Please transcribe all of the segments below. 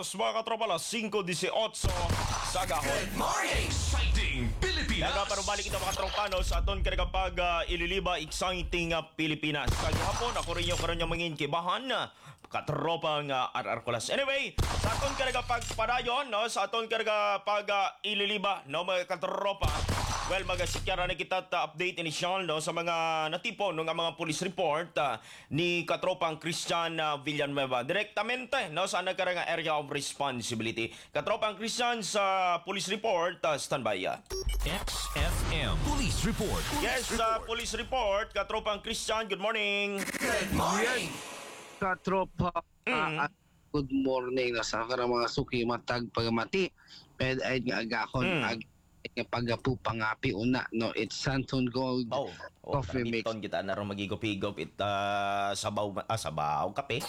oras mga katropa, alas 5:18 sa gahon. Good morning, exciting Pilipinas! Nagaparubalik ito mga tropa no, sa aton kapag ililiba exciting Pilipinas. Kagihapon ako rin yung karoon yung mangin kibahan katropang RR Kulas. Anyway, sa aton kapag padayon no, sa aton kapag ililiba no, mga katropa. Well, magasikyaran na kita update initial no, sa mga natipon ng mga police report ni katropang Christian Villanueva. Direktamente no, sa nagkarang area of responsibility. Katropang Christian sa police report, standby. XFM Police Report. Yes, police report. Katropang Christian, good morning. Good morning! Katropa, good morning. Nasa ka mga suki matag pagmati. Pwede ay nga agahon nga pagapupangapi una. No, it's Santon Gold Coffee Mix. Karamiton kita na rin magigop-higop sabaw kape.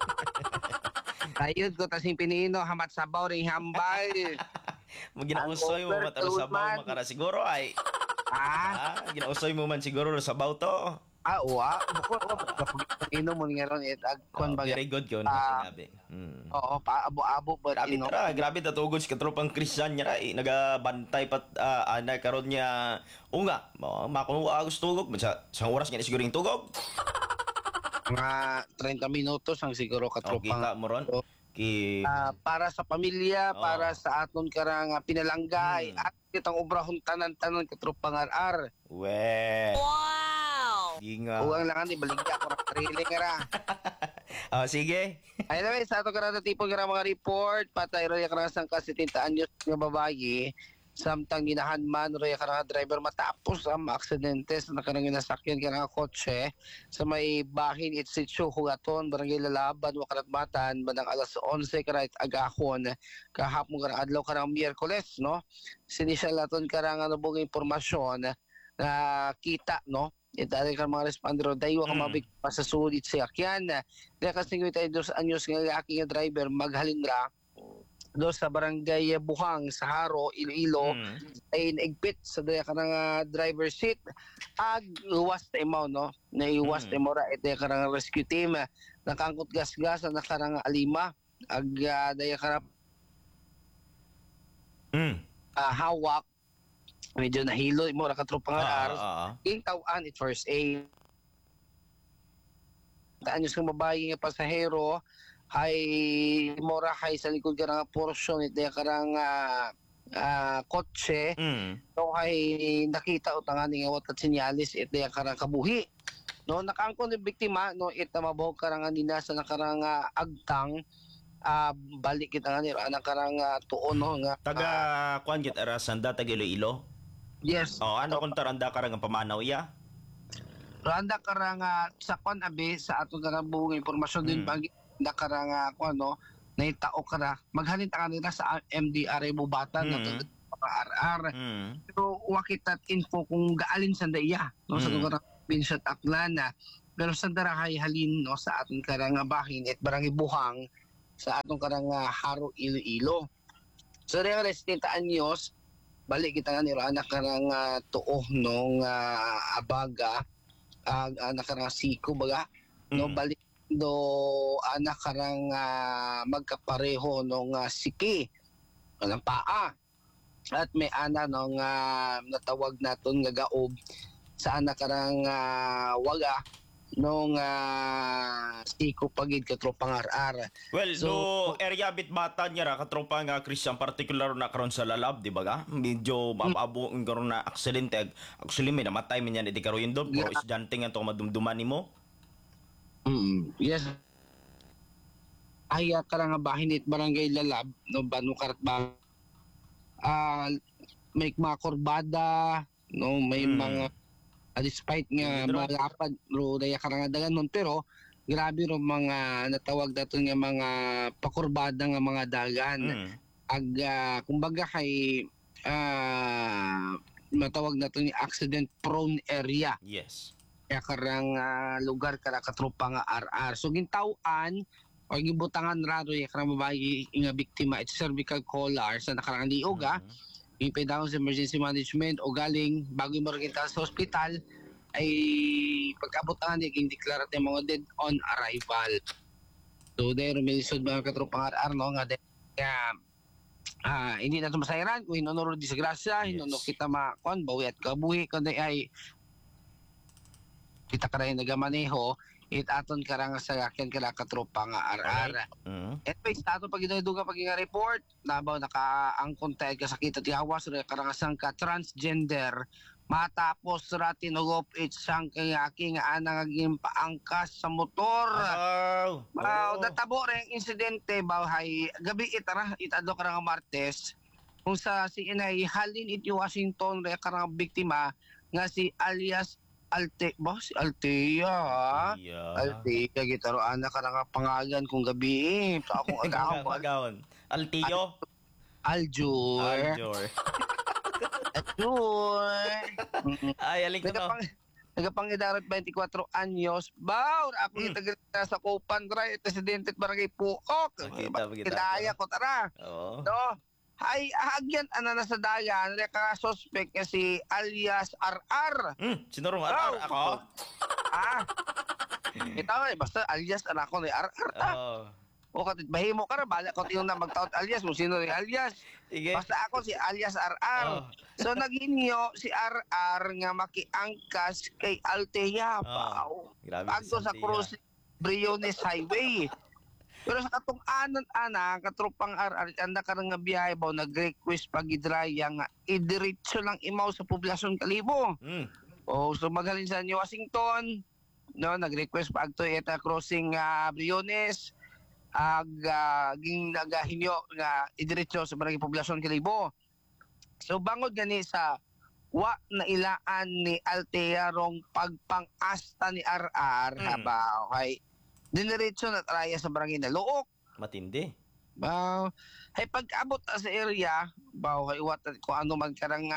Ayun ko tasing pinino, hamat sabaw ring hambal. Maginausoy mo man taro sabaw makara siguro ay. Ginausoy mo man siguro sabaw to. Uwa. Ino mo nga ron agkon ba. Very good yun sinabi. Oo, abo-abo ba Grabe ino. grabe tatugod si katropang Christian niya nagabantay pat ana karon niya unga makuha gusto tugog sa oras niya siguro yung tugog. Mga 30 minutos ang siguro Okay, katropa. kita mo ron. Para sa pamilya, para sa aton karang pinalanggay, at kitang obrahon tanan-tanan katropang RR. Wow! Ginga. Uwang lang ni baligya ako ng sarili nga ra. Sige. Anyway, sa ato karang tipong nga mga report, patay ro ya karang sang kasitintaan news nga babayi, samtang ginahanman ro ya karang driver matapos ang aksidente sa nakarang nasakyan karang kotse sa may bahin Itsitsu Hugaton, Barangay Lalaban, Wakaratbatan, bandang alas 11 karat agahon kahapon karang adlaw karang Miyerkules, no? Sinisyal naton karang bong impormasyon na kita, no? Itali ka mga responder dayo ka mabiktima sa sulit sa akyan. Dahil kasi 52 anyos nga aking driver maghalindra do sa barangay Buhang sa Haro, Iloilo ay naigpit sa daya ka ng driver seat ag iwas temaw, no? Naiwas temaw ra ito ka ng rescue team nakangkot gasgas na nakarang alima ag daya ka hawak medyo nahilo mo ra katropang arar king tawan it first aid anyos ng babae nga pasahero ay mora hay sa likod ka nga portion ito karang kotse so ay nakita o tangani nga watat sinyalis ito karang kabuhi no nakangkon ng biktima no ito mabahog karang nina sa nakarang agtang balik kita nga nila nakarang tuon no nga taga kuan git arasanda taga Iloilo. Yes. Ano kung taranda karang pamanaw ya? Randa karang sa kuan abi sa atong karang buong impormasyon din pag nakarang ano naitao kara maghalin ta kanila sa MDRA Bubatan na RR pero wakitat info kung gaalin sa daya no sa karang Binsat Aklana pero sa darahay halin no sa atong karang bahin at barangay Buhang sa atong karang Haro Iloilo so rin residente anyos balik kita nga nila anak karang tuo nung abaga anak karang siko baga no balik do anak karang magkapareho nung siki ng paa at may ana nung natawag naton nga gaob sa anak karang waga nung siko pagid katropang RR. Well, so area bit bata niya ra katropang Christian particular na karon sa Lalab, di ba ga? Medyo maabo ang karon na aksidente. Actually may namatay man yan di karon doon pero isdante nga to madumduman nimo. Yes. Ay karang bahinit barangay Lalab no Banukarat ba may mga kurbada no may mga despite nga malapad ro daya karang dagan nun pero grabe ro mga natawag daton nga mga pakurbada nga mga dagan ag kumbaga kay natawag naton ni accident prone area. Yes. Kaya karang lugar kara katropang RR. So gintawan o gibutangan raro yung karang babae nga biktima it's cervical collar sa nakarang liog yung pedang sa emergency management o galing bago yung maragita sa hospital ay pagkabutangan yung deklarat yung mga dead on arrival. So there may lisod mga katropang RR no nga Kaya hindi na ito masairan kung hinunuro disgrasya, Yes. hinunuro kita makon, bawi at kabuhi, kundi ay kita ka rin nagamaneho, aton ka rin sa akin kala katropa nga arar. Mm. Anyway, sa ato pag inuduga pag nga report, nabaw nakaangkon tayo kasakit at yawas, karangasang ka transgender, matapos ra tinugop itsang kay aking ana nga paangkas sa motor. Natabo rin insidente bahay gabi itara itadlo ka nga Martes kung sa si inay halin iti Washington re karang biktima nga si alias Altea. Yeah. Altea gitaro ana ka nga pangalan kung gabi sa akong agaw Agawon. Altio. Aljur. Aljor. Aljur. Ay, aling ko to. Nagapang idarot 24 anyos. Baw, ako itagalita sa Copan, tara, presidente at barangay Puok. Pakita. Kinaya ko, tara. Oo. No? Ay, ahagyan, ana na sa dayan, reka suspect nga si alias RR. Sinurong arar ako? Ito, basta alias anak ko ni RR ta. Oo. O katit, bahimo ka na, bala ko yung na magtaot alias, kung sino ni alias. Sige. Basta ako si alias RR. Oh. So naginyo si RR nga makiangkas kay Altea. Oh. Grabe Pagto sa Altea. Cruz Briones Highway. Pero sa katong anan-ana, katropang RR, anda ka nga biyahe ba, nag-request pagidraya nga idiretso lang imaw sa poblasyon Kalibo. So maghalin sa New Washington, no, nag-request pa agto eta crossing Briones, ging nagahinyo nga idiretso sa barangay poblasyon Kalibo. So bangod gani sa wa na ilaan ni Altea rong pagpangasta ni RR haba okay diniretso na traya sa barangay na Luok. Matindi. Ay pag-abot sa area baw kay wat kung ano man karang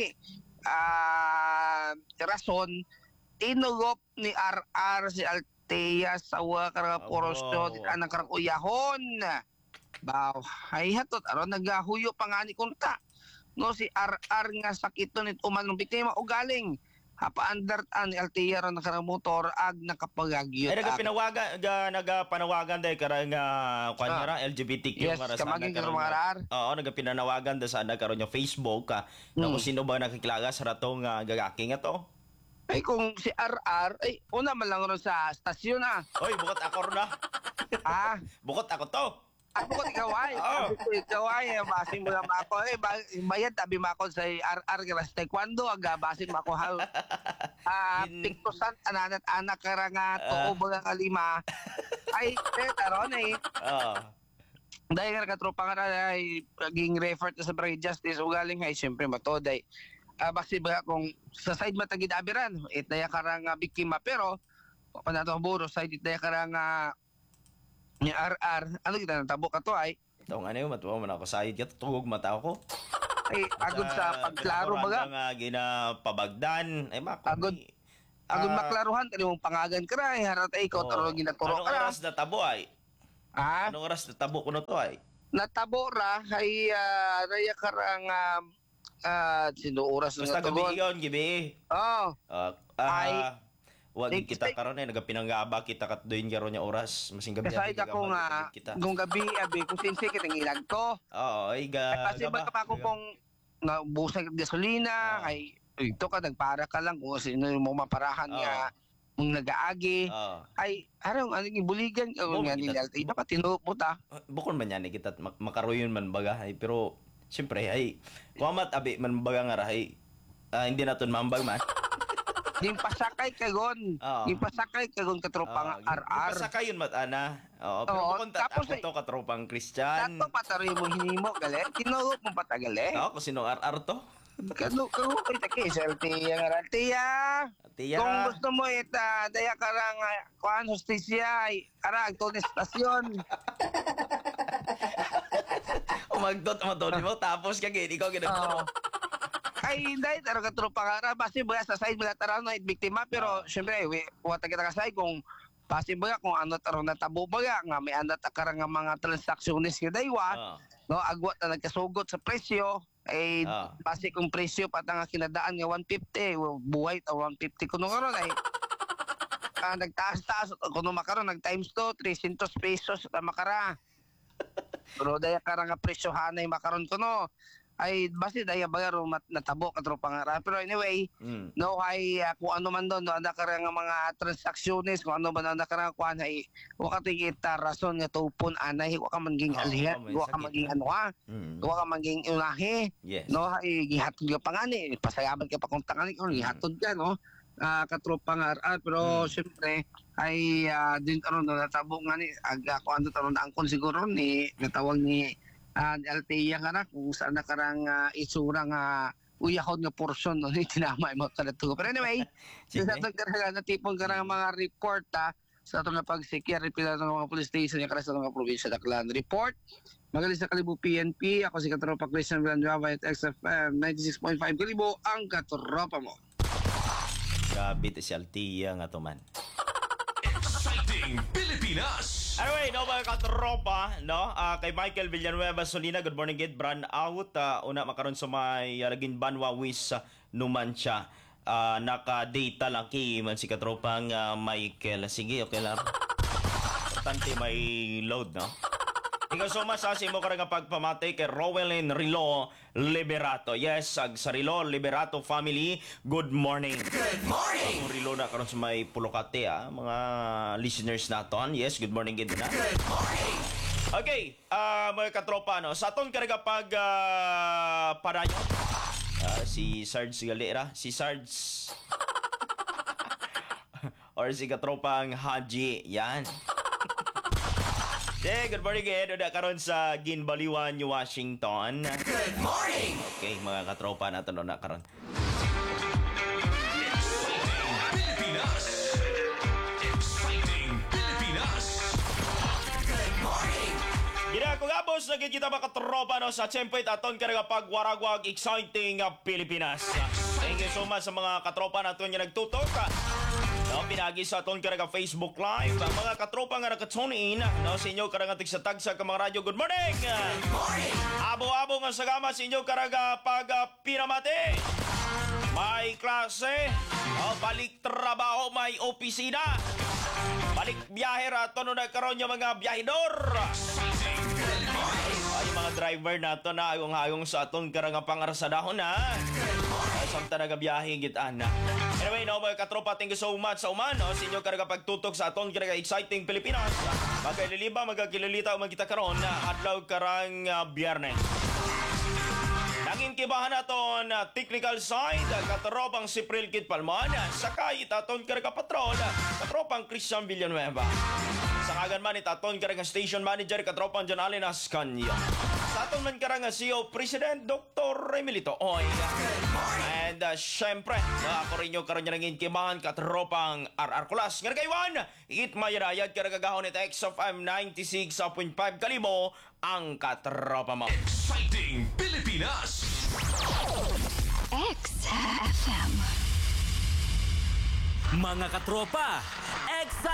rason tinugop ni RR si Altea sa wa karang porosyo anang karang uyahon. Baw ay hatot aron nagahuyo pa nga ni kunta no si RR nga sakit nit umanong biktima o galing hapaandar ni Altea ron karang motor ag nakapagagyot. Ay nagapanawagan dahil karang kanya LGBTQ yes, para sa kamaging karang mga RR. Oo, nagapinanawagan dahil sa karon yung Facebook na kung sino ba nakiklaga sa ratong gagaki nga to. Ay kung si RR ay una man lang ron sa stasyon Oy, bukod ako ron Bukod ako to. Ako ko ikaw ay. Ikaw ay basin mo lang ako. Bayad tabi mo ako sa RR kaya sa taekwondo aga basin mo ako piktusan ananat anak karanga tuo mga kalima. Ay taron dahil nga katropa nga ay naging refer sa Barangay Justice o galing ay siyempre matoday. Basi ba kung sa side matagid abiran itaya karang biktima pero kung nato buro side itaya karang ni RR, ano kita natabo ka to ay? Itong ano yung matuwa man ako sa ka, tugog mata ako. Ay, agod sa pagklaro baga. Nga ginapabagdan. Ay, agod maklaruhan, kani mong pangagan ka na, harat ay ikaw, taro ginaturo ka na. Anong oras na tabo ay? Anong oras na tabo ko na to ay? Natabo ra, ay raya karang sino oras na basta natabo. gabi yun, gabi. Oo. Wag kita karon nagapinanggaba kita kat doin garo nya oras masing gabi. Kasi ako nga kung gabi kung sinsi kita ngilag ko. Oo, ay kasi ba ako kung nabusan gasolina ay ito ka nagpara ka lang kung sino mo maparahan nga kung nagaagi ay arong ano yung buligan kung nga nilalta ito ka tinuop mo ta. Bukod man yan kita makaruyon man baga ay pero siyempre ay kuamat abi man baga nga rahay hindi naton mambag man. Yung pasakay kagon. Yung pasakay kagon katropang RR. Pasakay yun matana. Pero kung tapos ako to katropang Christian. Tato pataroy mo hinimo gali. Tinuot mo patagali. Kung sino RR to? Kano kita kay Altea nga Altea. Kung gusto mo daya karang kuan hostisya ay arag to ni stasyon. Umagdot mo to mo tapos kagini ko ginagturo. Ay hindi taro ka tropa ka basi ba sa side mga taraw na biktima pero syempre wata kita ka side kung basi ba kung ano taro na tabo ba nga may anat karang nga mga transactionist nga daywa no agwat na nagkasugot sa presyo ay basi kung presyo patang kinadaan nga 150 buhay ta 150 kuno karon ay nagtaas-taas kuno makaron nag times 2 300 pesos ta makara. Pero daya karang nga presyohan ay makaron ko no. Ay basi daya bagaro natabo katropa nga ra. Pero anyway, no ay kung ano man doon no anda karang nga mga transaksyonnes kung ano man anda karang kuan ay wa ka tigita rason nga tupon anay wa ka maging alihat, may wa ka sakit, maging ha? ano ha. Wa ka maging unahe. Yes. No ay gihatod ka pangani, pasayaman ka pa kung tangani ko gihatod ka no. Katropa nga ra. Pero syempre ay din karon no natabo nga ni aga ko ano taron angkon siguro ni natawag ni LTE nga na kung saan na karang itsura nga uyahon nga portion no ni tinama mo kada tugo. Pero anyway, Sige. sa atong karang na tipong karang mga report sa atong nga pag-secure pila ng mga police station nga sa mga probinsya Daklan. Report magaling sa Kalibo PNP, ako si Katropa Christian Villanueva at XFM 96.5 Kalibo ang katropa mo. Grabe to si Altia nga to man. Exciting Pilipinas. Anyway, no mga katropa, no? Kay Michael Villanueva Solina, good morning gid, brand out. Una makaron sa may Lagin Banwa Wis Numancia. Naka-data lang kay man si katropang Michael. Sige, okay lang. Tante may load, no? Ikaw sumasasi mo karang pagpamati kay Rowelyn Rilo Liberato. Yes, sa Rilo Liberato family, good morning. Good morning! Ang Rilo na karon sa may Pulokate, mga listeners naton. Yes, good morning gid na. Good morning! Okay, mga katropa, no? Sa aton karang pag padayon, si Sarge Galera, si Sarge or si katropang Haji, yan. Good morning again. Uda karon sa Ginbaliwan, New Washington. Good morning! Okay, mga katropa natin na karon. Exciting Pilipinas. Exciting Pilipinas. Good morning! Ginagugabos na kita mga katropa no, sa Chempet aton karang pagwaragwag exciting Pilipinas. Thank you so much sa mga katropa natin nga nagtutok. No, pinagi sa aton karang Facebook Live. Ang mga katropa nga nakatune in no, sa inyo karang tagsa-tagsa ka mga radyo. Good morning! Good morning! Abo-abo nga sagama sa inyo karang pag-pinamati. May klase, balik trabaho, may opisina. Balik biyahe rato no nagkaroon yung mga biyahidor. Ay, mga driver nato na ayong sa aton karang pangarsadahon na. Samtang nagabiyahe gitaan na. Anyway, no, mga katropa, thank you so much sa uman, no, sa inyo karang pagtutok sa aton karang exciting Pilipinas. Magkaililiba, magkakililita o magkita karon na adlaw karang Biyernes. Nangin kibahan naton technical side, katropang si Prilkit Palman, sakay itaton karang patrol, katropang Christian Villanueva. Sa kagan man itaton karang station manager, katropang John Allen Ascanio. Sa aton man karang CEO President Dr. Remilito Oy. And syempre, ako rin yung karon niya nangin kibahan, katropang RR Kulas. Nga kaywan, ikit mayarayad karagagahon ito XFM 96.5 Kalibo ang katropa mo. Exciting Pilipinas. XFM. Mga katropa,